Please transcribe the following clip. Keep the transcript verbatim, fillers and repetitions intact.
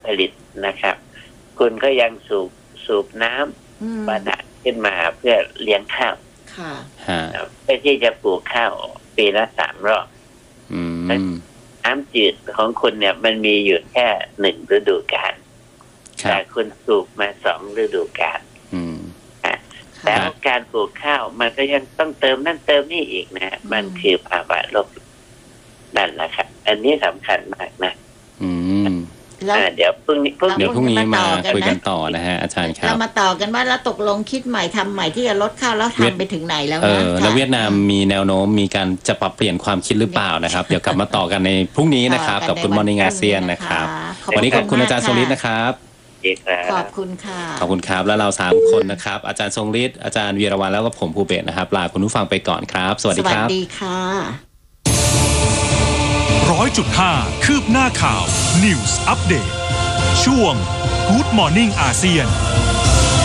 ผลิตนะครับคุณก็ยังสูบสูบน้ำบาดาลขึ้นมาเพื่อเลี้ยงข้าวค่ะเพื่อที่จะปลูกข้าวปีละสามรอบน้ำจืดของคุณเนี่ยมันมีอยู่แค่หนึ่งฤดูกาลแต่คุณสูบมาสองฤดูกาลแต่การปลูกข้าวมันก็ยังต้องเติมนั่นเติมนี่อีกนะมันคือภาวะโลกนั่นแหละครับอันนี้สำคัญมากนะเดี๋ยวพรุ่งนี้เดี๋ยวพรุ่งนี้มาคุยกันต่อนะฮะอาจารย์ครับเรามาต่อกันว่าแล้วตกลงคิดใหม่ทำใหม่ที่จะลดข้าวแล้วทำไปถึงไหนแล้วนะเออแล้วเวียดนามมีแนวโน้มมีการจะปรับเปลี่ยนความคิดหรือเปล่านะครับเดี๋ยวกลับมาต่อกันในพรุ่งนี้นะครับกับคุณมอร์นิ่งอาเซียนนะครับวันนี้ขอบคุณอาจารย์ทรงฤทธิ์นะครับขอบคุณค่ะขอบคุณครับแล้วเราสามคนนะครับอาจารย์ทรงฤทธิ์อาจารย์วีรวรรณแล้วก็ผมภูเบศนะครับลาคุณผู้ฟังไปก่อนครับสวัสดีครับสวัสดีค่ะร้อยจุดห้าคืบหน้าข่าว News Update ช่วง Good Morning อาเซียน